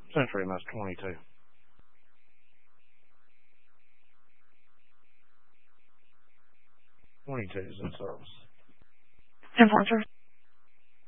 Century, and that's 22. 22 is in service. 10-4, sir.